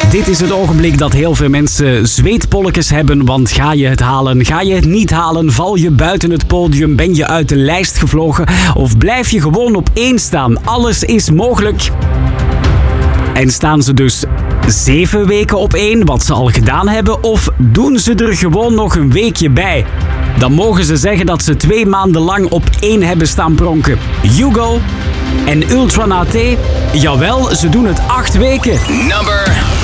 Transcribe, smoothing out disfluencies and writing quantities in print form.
Dit is het ogenblik dat heel veel mensen zweetpolletjes hebben, want ga je het halen? Ga je het niet halen? Val je buiten het podium? Ben je uit de lijst gevlogen? Of blijf je gewoon op 1 staan? Alles is mogelijk. En staan ze dus 7 weken op 1, wat ze al gedaan hebben, of doen ze er gewoon nog een weekje bij? Dan mogen ze zeggen dat ze 2 maanden lang op 1 hebben staan pronken. Hugo en Ultra Naté, jawel, ze doen het 8 weken. Number